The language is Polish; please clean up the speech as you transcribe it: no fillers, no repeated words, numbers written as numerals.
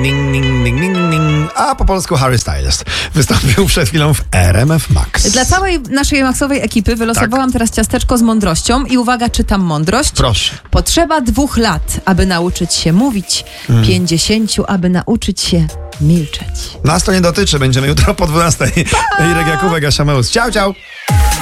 ning, ning, ning, ning, ning. A po polsku Harry Styles wystąpił przed chwilą w RMF Max. Dla całej naszej Maxowej ekipy wylosowałam teraz ciasteczko z mądrością i uwaga, czytam mądrość. Proszę. Potrzeba 2 lat, aby nauczyć się mówić, 50, aby nauczyć się milczeć. Nas to nie dotyczy, będziemy jutro po 12. Irek Jakubek, Asia Meus. Ciao, ciao!